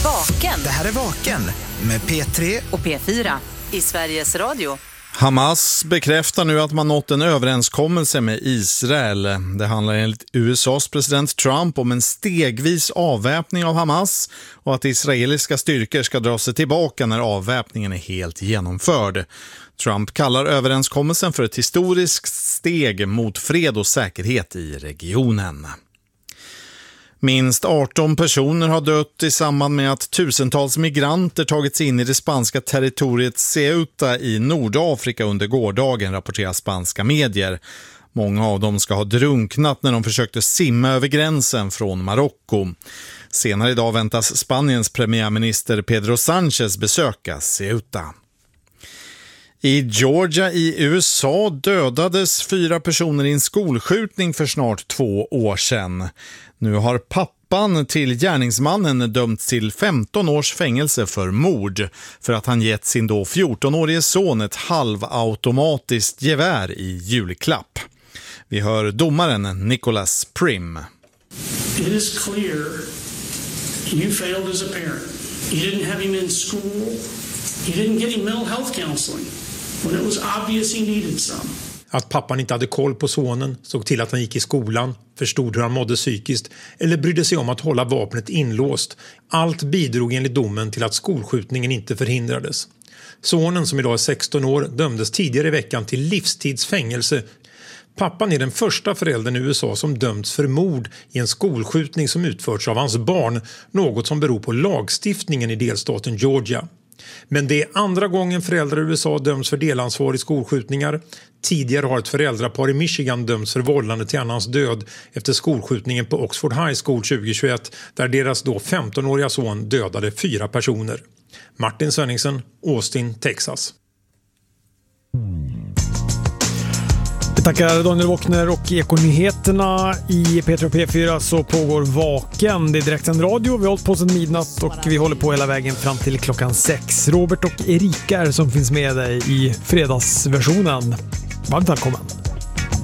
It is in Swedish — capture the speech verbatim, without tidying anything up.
Vaken. Det här är Vaken med P tre och P fyra i Sveriges Radio. Hamas bekräftar nu att man nått en överenskommelse med Israel. Det handlar enligt U S A:s president Trump om en stegvis avväpning av Hamas och att israeliska styrkor ska dra sig tillbaka när avväpningen är helt genomförd. Trump kallar överenskommelsen för ett historiskt steg mot fred och säkerhet i regionen. Minst arton personer har dött i samband med att tusentals migranter tagits in i det spanska territoriet Ceuta i Nordafrika under gårdagen, rapporterar spanska medier. Många av dem ska ha drunknat när de försökte simma över gränsen från Marocko. Senare idag väntas Spaniens premiärminister Pedro Sánchez besöka Ceuta. I Georgia i U S A dödades fyra personer i en skolskjutning för snart två år sedan. Nu har pappan till gärningsmannen dömts till femton års fängelse för mord för att han gett sin då fjortonårige son ett halvautomatiskt gevär i julklapp. Vi hör domaren Nicholas Prim. It is clear you failed as a parent. You didn't have him in school. You didn't get him mental health counseling when it was obvious he needed some. Att pappan inte hade koll på sonen, såg till att han gick i skolan, förstod hur han mådde psykiskt eller brydde sig om att hålla vapnet inlåst. Allt bidrog enligt domen till att skolskjutningen inte förhindrades. Sonen, som idag är sexton år, dömdes tidigare i veckan till livstidsfängelse. Pappan är den första föräldern i U S A som dömts för mord i en skolskjutning som utförts av hans barn, något som beror på lagstiftningen i delstaten Georgia. Men det är andra gången föräldrar i U S A döms för delansvar i skolskjutningar. Tidigare har ett föräldrapar i Michigan dömts för vållande till annans död efter skolskjutningen på Oxford High School tjugohundratjugoett där deras då femtonåriga son dödade fyra personer. Martin Svenningsen, Austin, Texas. Vi tackar Daniel Wockner och Ekonyheterna. I P tre och P fyra så pågår Vaken. Det är direktsänd radio. Vi har hållit på sedan midnatt och vi håller på hela vägen fram till klockan sex. Robert och Erika är som finns med dig i fredagsversionen. Varmt välkommen.